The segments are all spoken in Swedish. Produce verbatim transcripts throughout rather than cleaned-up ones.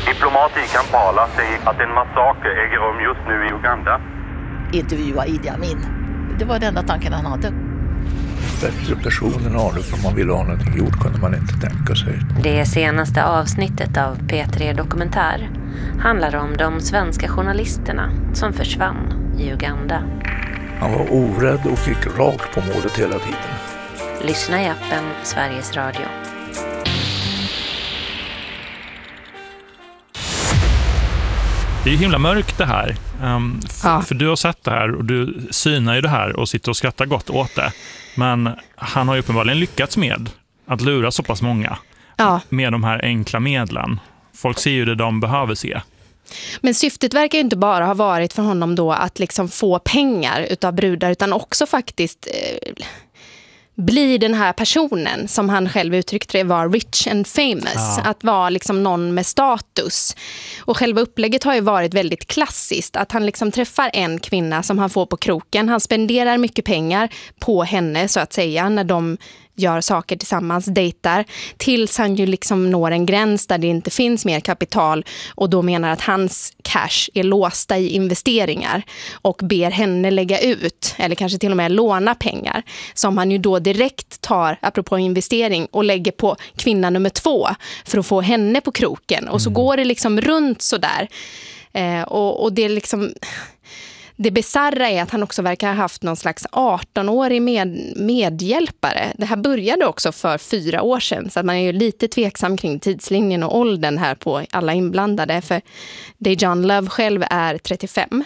Diplomater i Kampala säger att en massaker äger rum just nu i Uganda. Intervjua Idi Amin. Det var den enda tanken han hade. Bättre person än Arne, för man ville ha någonting gjort kunde man inte tänka sig. Det senaste avsnittet av P tre Dokumentär handlar om de svenska journalisterna som försvann i Uganda. Han var orädd och gick rakt på målet hela tiden. Lyssna i appen Sveriges Radio. Det är ju himla mörkt det här. Um, f- Ja. För du har sett det här och du synar ju det här och sitter och skrattar gott åt det. Men han har ju uppenbarligen lyckats med att lura så pass många Ja. med de här enkla medlen. Folk ser ju det de behöver se. Men syftet verkar ju inte bara ha varit för honom då att liksom få pengar utav brudar, utan också faktiskt eh, bli den här personen som han själv uttryckte det var rich and famous. Ja. Att vara liksom någon med status. Och själva upplägget har ju varit väldigt klassiskt. Att han liksom träffar en kvinna som han får på kroken. Han spenderar mycket pengar på henne så att säga när de gör saker tillsammans, dejtar, tills han ju liksom når en gräns där det inte finns mer kapital och då menar att hans cash är låsta i investeringar och ber henne lägga ut eller kanske till och med låna pengar som han ju då direkt tar, apropå investering, och lägger på kvinna nummer två för att få henne på kroken och så går det liksom runt så där eh, och, och det är liksom... Det bizarra är att han också verkar ha haft någon slags arton-årig med, medhjälpare. Det här började också för fyra år sedan, så att man är ju lite tveksam kring tidslinjen och åldern här på alla inblandade. För Dejan Love själv är trettiofem.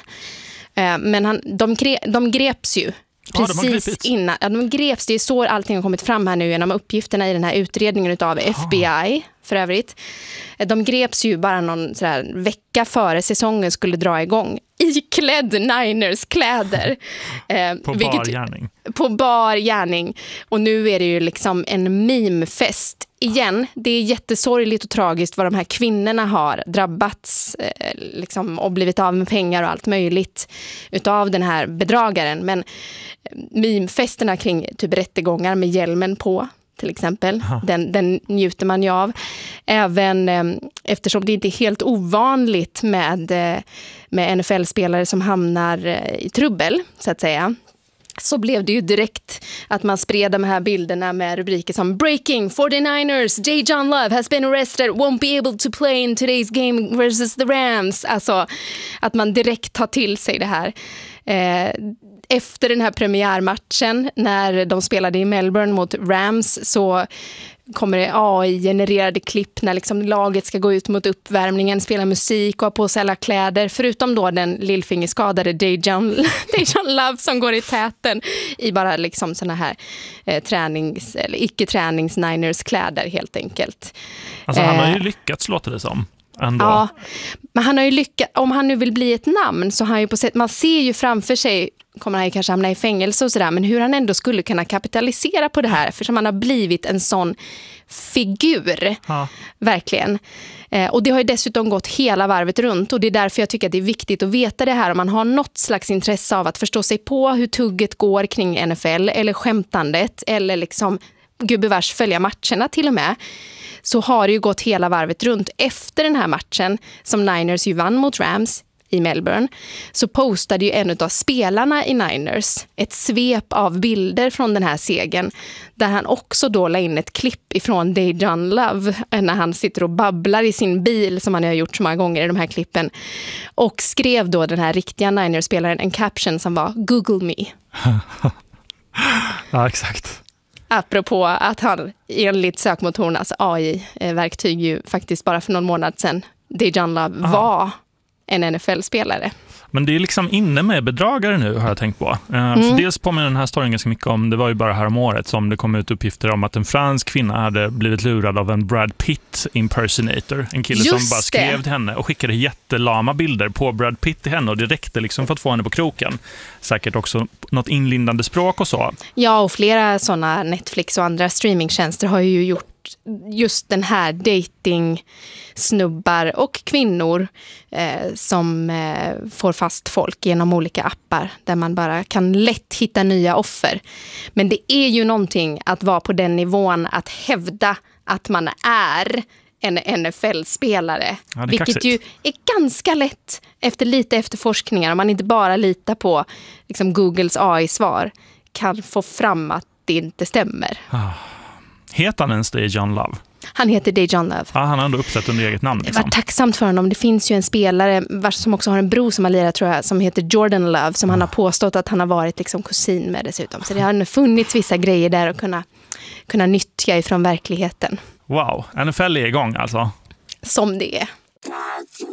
Men han, de, gre, de greps ju Ja, precis de innan. Ja, de greps, det är så allting har kommit fram här nu genom uppgifterna i den här utredningen av F B I för övrigt. De greps ju bara någon sådär vecka före säsongen skulle dra igång. Iklädd Niners kläder. Eh, På vilket, bar gärning. På bar gärning. Och nu är det ju liksom en memefest. Igen, det är jättesorgligt och tragiskt vad de här kvinnorna har drabbats eh, liksom, och blivit av med pengar och allt möjligt utav den här bedragaren. Men memefesterna kring typ rättegångar med hjälmen på till exempel, den, den njuter man ju av. Även eh, eftersom det inte är helt ovanligt med, eh, med N F L-spelare som hamnar eh, i trubbel, så att säga. Så blev det ju direkt att man spred de här bilderna med rubriker som Breaking, forty-niners, Dejan Love has been arrested, won't be able to play in today's game versus the Rams. Alltså att man direkt tar till sig det här. Eh, efter den här premiärmatchen när de spelade i Melbourne mot Rams så kommer det A I-genererade klipp när liksom laget ska gå ut mot uppvärmningen, spela musik och ha på sig alla kläder, förutom då den lillfingerskadade Dejan, Dejan Love som går i täten i bara liksom såna här eh, tränings, eller icke-tränings-Niners-kläder helt enkelt. Alltså han har ju Eh, lyckats, låter det som. Ändå. Ja, men han har ju lyckats, om han nu vill bli ett namn så har han ju på sätt, man ser ju framför sig, kommer han ju kanske hamna i fängelse och sådär, men hur han ändå skulle kunna kapitalisera på det här, för som han har blivit en sån figur, Ja. verkligen. Eh, och det har ju dessutom gått hela varvet runt och det är därför jag tycker att det är viktigt att veta det här om man har något slags intresse av att förstå sig på hur tugget går kring N F L eller skämtandet eller liksom gubevars följa matcherna till och med. Så har det ju gått hela varvet runt. Efter den här matchen som Niners ju vann mot Rams i Melbourne så postade ju en av spelarna i Niners ett svep av bilder från den här segern där han också då la in ett klipp ifrån Dejan Love när han sitter och babblar i sin bil som han har gjort så många gånger i de här klippen och skrev då den här riktiga Niners-spelaren en caption som var Google me. Ja, exakt. Apropå att han enligt sökmotorernas A I-verktyg ju faktiskt bara för någon månad sedan Dejan Love Aha. var en N F L-spelare. Men det är liksom inne med bedragare nu, har jag tänkt på. Uh, Mm. för dels påminner den här storyn ganska mycket om, det var ju bara här om året som det kom ut uppgifter om att en fransk kvinna hade blivit lurad av en Brad Pitt impersonator. En kille Just som bara skrev det. till henne och skickade jättelama bilder på Brad Pitt till henne och det räckte liksom för att få henne på kroken. Säkert också något inlindande språk och så. Ja, och flera sådana Netflix och andra streamingtjänster har ju gjort just den här dating snubbar och kvinnor eh, som eh, får fast folk genom olika appar där man bara kan lätt hitta nya offer. Men det är ju någonting att vara på den nivån att hävda att man är en N F L-spelare. Ja, vilket kaxigt. ju är ganska lätt efter lite efterforskningar. Om man inte bara litar på liksom, Googles A I-svar kan få fram att det inte stämmer. Heter han ens det John Love? Han heter Dejan Love. Ja, han har ändå uppsett under eget namn. Det Liksom. var tacksamt för honom. Det finns ju en spelare vars som också har en bror som har lirat, tror jag, som heter Jordan Love, som han har påstått att han har varit liksom kusin med dessutom. Så det har funnits vissa grejer där att kunna, kunna nyttja ifrån verkligheten. Wow, N F L är igång alltså. Som det är.